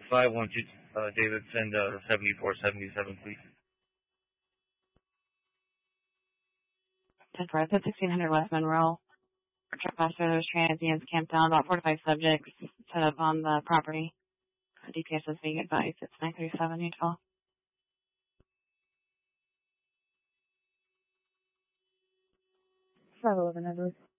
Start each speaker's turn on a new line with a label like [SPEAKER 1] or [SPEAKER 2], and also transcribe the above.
[SPEAKER 1] 512 David, send 7477, please.
[SPEAKER 2] 10-4, 1600 West Monroe. Trespasser, those transients camped down, about 4 to 5 subjects set up on the property. DPS is being advised. It's 937 Utah.
[SPEAKER 3] 511 Edward.